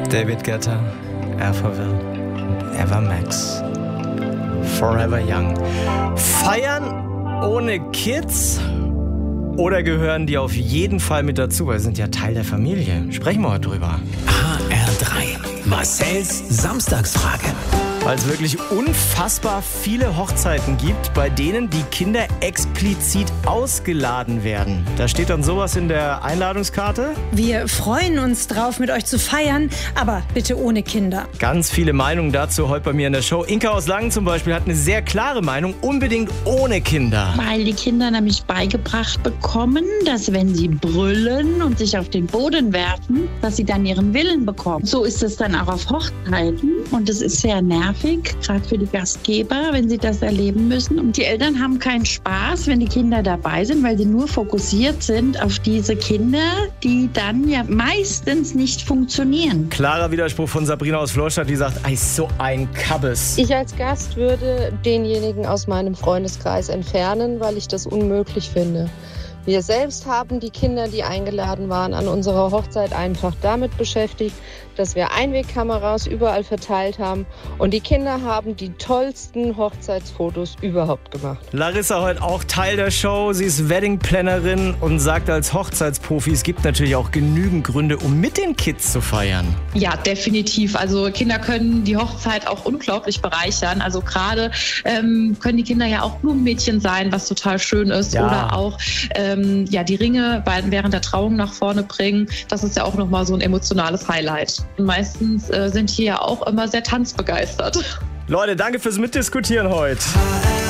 David Guetta, Avril, Eva Max, Forever Young. Feiern ohne Kids? Oder gehören die auf jeden Fall mit dazu? Weil sie sind ja Teil der Familie. Sprechen wir heute drüber. HR3, Marcells Samstagsfrage. Weil es wirklich unfassbar viele Hochzeiten gibt, bei denen die Kinder explizit ausgeladen werden. Da steht dann sowas in der Einladungskarte. Wir freuen uns drauf, mit euch zu feiern, aber bitte ohne Kinder. Ganz viele Meinungen dazu heute bei mir in der Show. Inka aus Langen zum Beispiel hat eine sehr klare Meinung, unbedingt ohne Kinder. Weil die Kinder nämlich beigebracht bekommen, dass wenn sie brüllen und sich auf den Boden werfen, dass sie dann ihren Willen bekommen. So ist es dann auch auf Hochzeiten und es ist sehr nervig, gerade für die Gastgeber, wenn sie das erleben müssen. Und die Eltern haben keinen Spaß, wenn die Kinder dabei sind, weil sie nur fokussiert sind auf diese Kinder, die dann ja meistens nicht funktionieren. Klarer Widerspruch von Sabrina aus Florstadt, die sagt, ey, so ein Kabbes. Ich als Gast würde denjenigen aus meinem Freundeskreis entfernen, weil ich das unmöglich finde. Wir selbst haben die Kinder, die eingeladen waren, an unserer Hochzeit einfach damit beschäftigt, dass wir Einwegkameras überall verteilt haben und die Kinder haben die tollsten Hochzeitsfotos überhaupt gemacht. Larissa heute auch Teil der Show. Sie ist Wedding-Plannerin und sagt als Hochzeitsprofi, es gibt natürlich auch genügend Gründe, um mit den Kids zu feiern. Ja, definitiv. Also Kinder können die Hochzeit auch unglaublich bereichern. Also gerade können die Kinder ja auch Blumenmädchen sein, was total schön ist. Ja. Oder auch die Ringe während der Trauung nach vorne bringen. Das ist ja auch nochmal so ein emotionales Highlight. Und meistens sind hier ja auch immer sehr tanzbegeistert. Leute, danke fürs Mitdiskutieren heute.